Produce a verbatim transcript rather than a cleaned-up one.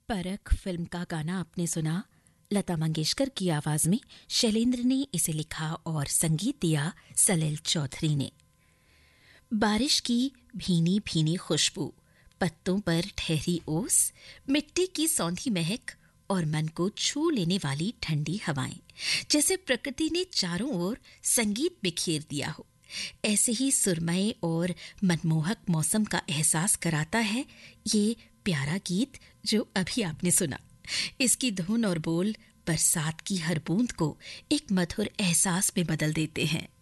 परख फिल्म का गाना आपने सुना। लता मंगेशकर की आवाज में शैलेंद्र ने इसे लिखा और संगीत दिया सलिल चौधरी ने। बारिश की भीनी भीनी खुशबू, पत्तों पर ठहरी ओस, मिट्टी की सौंधी महक और मन को छू लेने वाली ठंडी हवाएं, जैसे प्रकृति ने चारों ओर संगीत बिखेर दिया हो। ऐसे ही सुरमई और मनमोहक मौसम का एहसास कराता है ये प्यारा गीत जो अभी आपने सुना। इसकी धुन और बोल बरसात की हर बूंद को एक मधुर एहसास में बदल देते हैं।